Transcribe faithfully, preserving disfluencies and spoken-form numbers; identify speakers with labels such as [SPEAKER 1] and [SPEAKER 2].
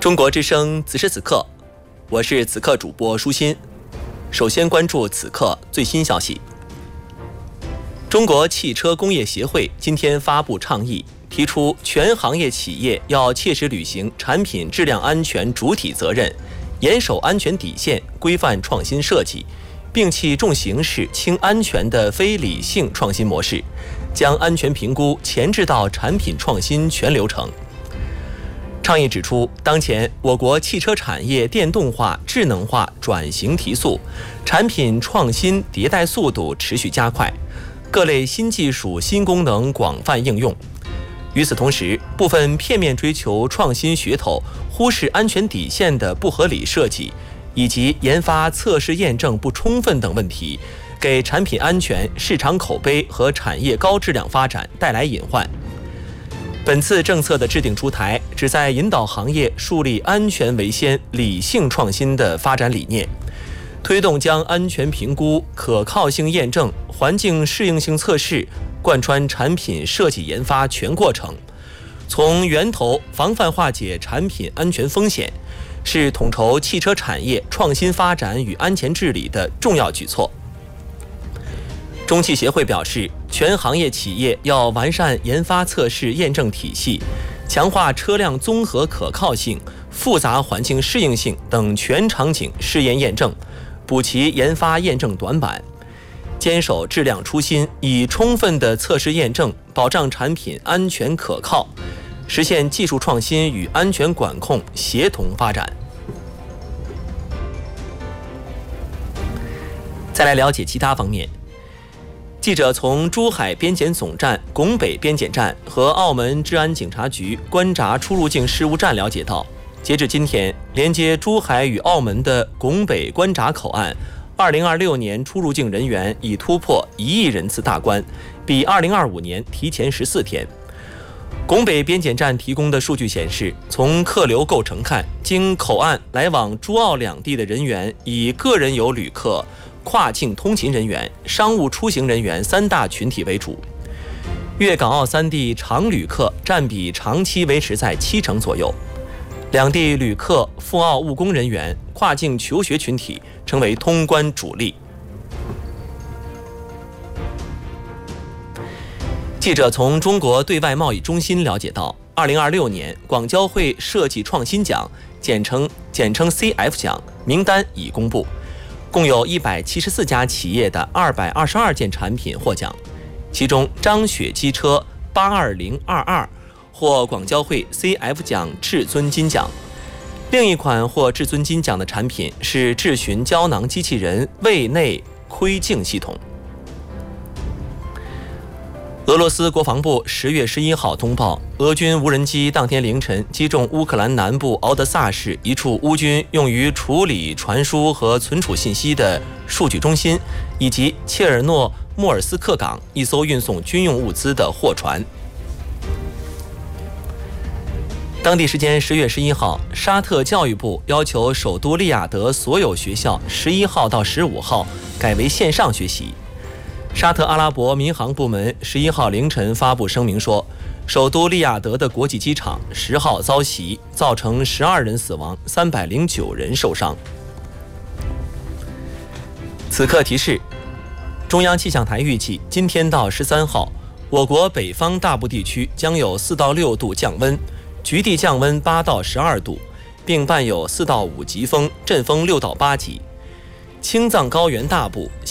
[SPEAKER 1] 中国之声此时此刻，我是此刻主播舒心。首先关注此刻最新消息。中国汽车工业协会今天发布倡议，提出全行业企业要切实履行产品质量安全主体责任，严守安全底线，规范创新设计，摒弃重形式轻安全的非理性创新模式，将安全评估前置到产品创新全流程。倡议指出，当前我国汽车产业电动化、智能化转型提速，产品创新迭代速度持续加快，各类新技术、新功能广泛应用。与此同时，部分片面追求创新噱头、忽视安全底线的不合理设计，以及研发测试验证不充分等问题，给产品安全、市场口碑和产业高质量发展带来隐患。本次政策的制定出台，旨在引导行业树立安全为先、理性创新的发展理念，推动将安全评估、可靠性验证、环境适应性测试贯穿产品设计研发全过程，从源头防范化解产品安全风险，是统筹汽车产业创新发展与安全治理的重要举措。中汽协会表示，全行业企业要完善研发测试验证体系，强化车辆综合可靠性、复杂环境适应性等全场景试验验证，补齐研发验证短板，坚守质量初心，以充分的测试验证保障产品安全可靠，实现技术创新与安全管控协同发展。再来了解其他方面。记者从珠海边检总站、拱北边检站和澳门治安警察局关闸出入境事务站了解到，截至今天，连接珠海与澳门的拱北关闸口岸，二零二六年出入境人员已突破一亿人次大关，比二零二五年提前十四天。拱北边检站提供的数据显示，从客流构成看，经口岸来往珠澳两地的人员以个人游旅客、跨境通勤人员、商务出行人员三大群体为主，粤港澳三地常旅客占比长期维持在七成左右，两地旅客、赴澳务工人员、跨境求学群体成为通关主力。记者从中国对外贸易中心了解到，二零二六年广交会设计创新奖简称简称 C F 奖名单已公布，共有一百七十四家企业的二百二十二件产品获奖，其中张雪机车八二零二二获广交会 C F 奖至尊金奖。另一款获至尊金奖的产品是智巡胶囊机器人胃内窥镜系统。俄罗斯国防部十月十一号通报，俄军无人机当天凌晨击中乌克兰南部敖德萨市一处乌军用于处理传输和存储信息的数据中心，以及切尔诺莫尔斯克港一艘运送军用物资的货船。当地时间十月十一号，沙特教育部要求首都利雅得所有学校十一号到十五号改为线上学习。沙特阿拉伯民航部门十一号凌晨发布声明说，首都利雅得的国际机场十号遭袭，造成十二人死亡，三百零九人受伤。此刻提示，中央气象台预计今天到十三号，我国北方大部地区将有四到六度降温，局地降温八到十二度，并伴有四到五级风，阵风六到八级。青藏高原大部